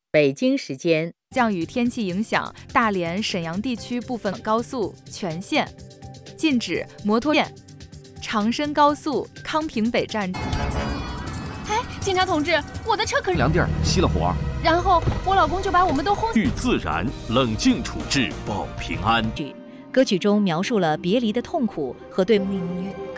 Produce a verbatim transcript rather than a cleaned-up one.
北京时间， 降雨天气影响，大连、沈阳地区部分高速全线禁止摩托店。长深高速康平北站。 哎，警察同志，我的车可是凉地儿熄了火， 然后我老公就把我们都轰。 遇自然，冷静处置，保平安。 歌曲中描述了别离的痛苦和对命运。